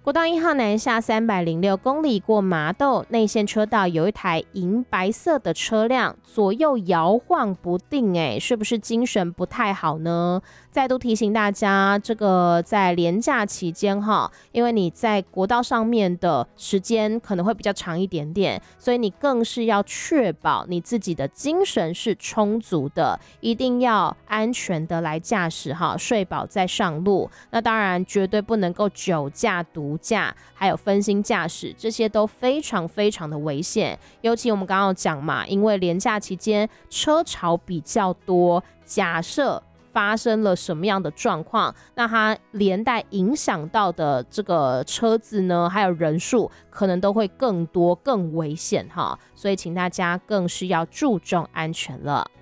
国道1号南下306公里过麻豆内线车道，有一台银白色的车辆左右摇晃不定，是不是精神不太好呢？再度提醒大家，这个在连假期间因为你在国道上面的时间可能会比较长一点点，所以你更是要确保你自己的精神是充足的，一定要安全的来驾驶睡饱再上路。那当然绝对不能够酒驾、毒驾还有分心驾驶，这些都非常非常的危险。尤其我们刚刚有讲嘛，因为连假期间车潮比较多，假设发生了什么样的状况，那它连带影响到的这个车子呢，还有人数可能都会更多更危险所以请大家更是要注重安全了。